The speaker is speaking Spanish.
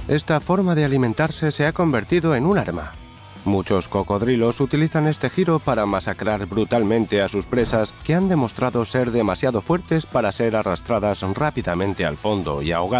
Esta forma de alimentarse se ha convertido en un arma. Muchos cocodrilos utilizan este giro para masacrar brutalmente a sus presas, que han demostrado ser demasiado fuertes para ser arrastradas rápidamente al fondo y ahogadas.